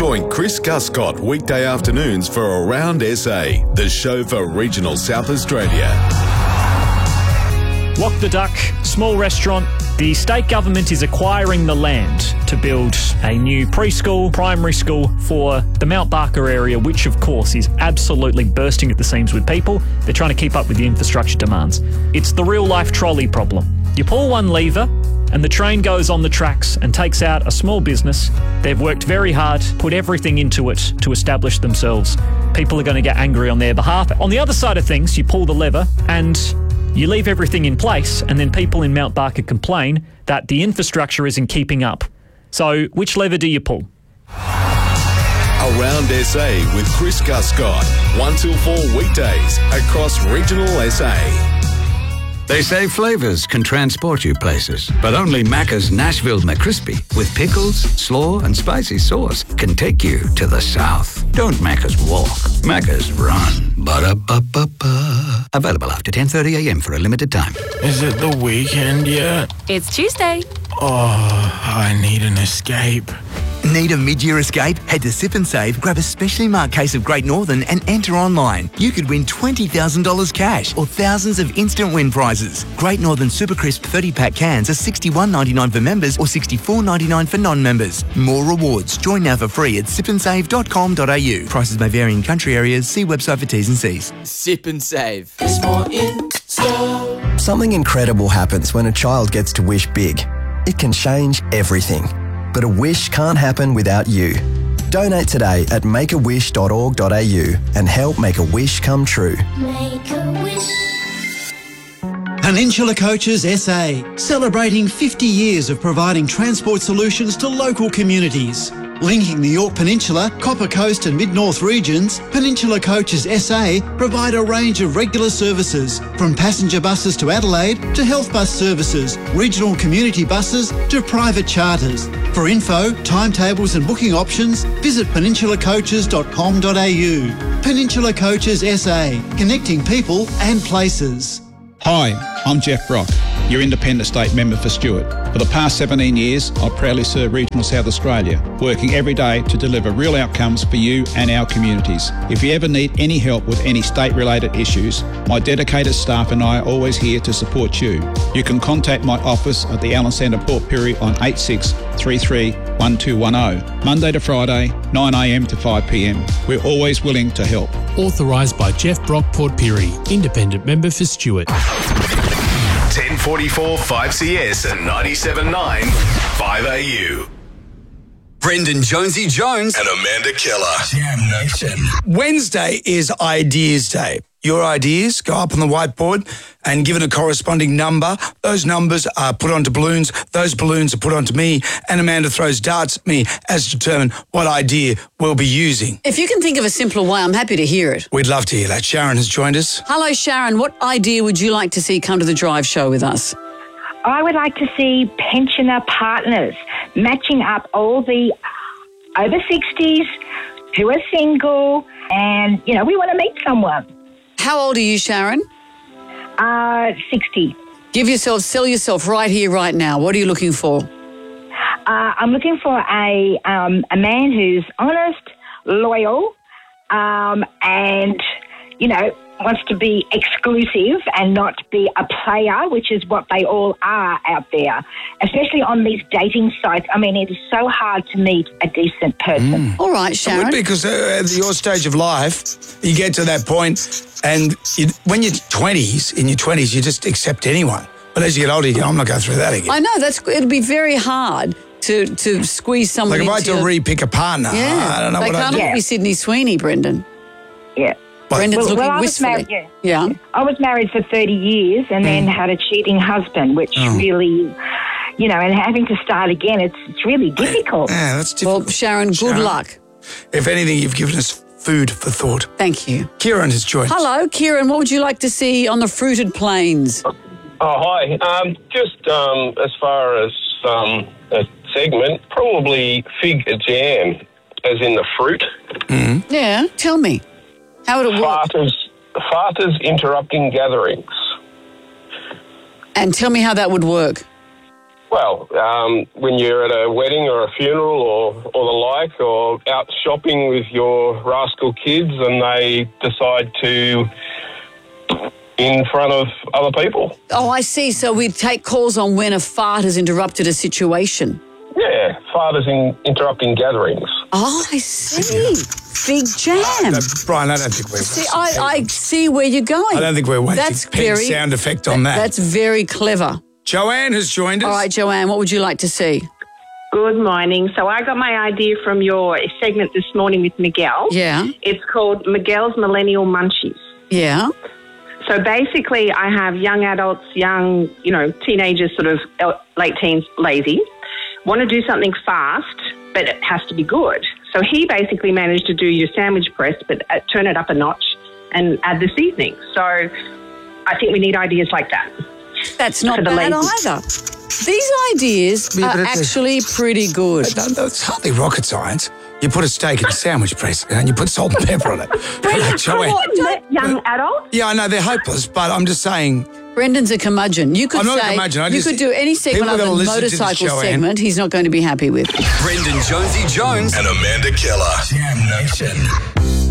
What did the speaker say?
Join Chris Guscott weekday afternoons for Around SA, the show for regional South Australia. Walk the Duck, small restaurant. The state government is acquiring the land to build a new preschool, primary school for the Mount Barker area, which of course is absolutely bursting at the seams with people. They're trying to keep up with the infrastructure demands. It's the real-life trolley problem. You pull one lever and the train goes on the tracks and takes out a small business. They've worked very hard, put everything into it to establish themselves. People are going to get angry on their behalf. On the other side of things, you pull the lever and you leave everything in place, and then people in Mount Barker complain that the infrastructure isn't keeping up. So which lever do you pull? Around SA with Chris Guscott, 1 till 4 weekdays across regional SA. They say flavours can transport you places, but only Macca's Nashville McCrispy with pickles, slaw and spicy sauce can take you to the south. Don't Macca's walk, Macca's run. Ba-da-ba-ba-ba. Available after 10:30am for a limited time. Is it the weekend yet? It's Tuesday. Oh, I need an escape. Need a mid-year escape? Head to Sip and Save, grab a specially marked case of Great Northern and enter online. You could win $20,000 cash or thousands of instant win prizes. Great Northern Super Crisp 30-pack cans are $61.99 for members or $64.99 for non-members. More rewards. Join now for free at sipandsave.com.au. Prices may vary in country areas. See website for T's and C's. Sip and Save. Something incredible happens when a child gets to wish big. It can change everything. But a wish can't happen without you. Donate today at makeawish.org.au and help make a wish come true. Make a wish. Peninsula Coaches SA, celebrating 50 years of providing transport solutions to local communities. Linking the Yorke Peninsula, Copper Coast and Mid-North regions, Peninsula Coaches SA provide a range of regular services, from passenger buses to Adelaide to health bus services, regional community buses to private charters. For info, timetables and booking options, visit peninsulacoaches.com.au. Peninsula Coaches SA, connecting people and places. Hi, I'm Jeff Brock, your Independent State Member for Stewart. For the past 17 years, I've proudly served regional South Australia, working every day to deliver real outcomes for you and our communities. If you ever need any help with any state-related issues, my dedicated staff and I are always here to support you. You can contact my office at the Allen Centre Port Pirie on 8633 1210, Monday to Friday, 9am to 5pm. We're always willing to help. Authorised by Jeff Brock Port Pirie, Independent Member for Stewart. 1044 5CS and 97.9 5AU. Brendan Jonesy Jones and Amanda Keller. Jam Nation. Wednesday is Ideas Day. Your ideas go up on the whiteboard and given a corresponding number. Those numbers are put onto balloons. Those balloons are put onto me, and Amanda throws darts at me as to determine what idea we'll be using. If you can think of a simpler way, I'm happy to hear it. We'd love to hear that. Sharon has joined us. Hello, Sharon. What idea would you like to see come to the Drive show with us? I would like to see pensioner partners matching up all the over 60s who are single and, we want to meet someone. How old are you, Sharon? 60. Sell yourself right here, right now. What are you looking for? I'm looking for a man who's honest, loyal, and, wants to be exclusive and not be a player, which is what they all are out there, especially on these dating sites. I mean, it is so hard to meet a decent person. All right, Sharon. Because at your stage of life, you get to that point and when you're in your 20s, you just accept anyone. But as you get older, you go, I'm not going through that again. I know, it'd be very hard to squeeze someone like if I had to re-pick a partner, I don't know what I'd do. They can't be Sydney Sweeney, Brendan. Yeah. Brendan's looking wistfully. I was married for 30 years and then had a cheating husband, which really, and having to start again, it's really difficult. Yeah, that's difficult. Well, Sharon, good luck. If anything, you've given us food for thought. Thank you. Kieran has joined us. Hello, Kieran. What would you like to see on the fruited plains? Oh, hi. Just as far as a segment, probably fig jam, as in the fruit. Mm-hmm. Yeah, tell me. How would it work? Farters interrupting gatherings. And tell me how that would work. Well, when you're at a wedding or a funeral or the like, or out shopping with your rascal kids and they decide to in front of other people. Oh, I see. So we take calls on when a fart has interrupted a situation. Yeah, fathers interrupting gatherings. Oh, I see. Big jam. Brian, I don't think we're... See, I see where you're going. I don't think we're wasting Peg's sound effect on that. That's very clever. Joanne has joined us. All right, Joanne, what would you like to see? Good morning. So I got my idea from your segment this morning with Miguel. Yeah. It's called Miguel's Millennial Munchies. Yeah. So basically I have young adults, young, teenagers, sort of late teens, lazy, want to do something fast, but it has to be good. So he basically managed to do your sandwich press, but turn it up a notch and add the seasoning. So I think we need ideas like that. That's not bad either. These ideas are actually pretty good. It's hardly rocket science. You put a steak in a sandwich press and you put salt and pepper on it. Young adults? Yeah, I know, they're hopeless, but I'm just saying... Brendan's a curmudgeon. You could I'm not a curmudgeon. You could do any segment other than motorcycle segment he's not going to be happy with. Brendan Jonesy Jones and Amanda Keller. Jam Nation.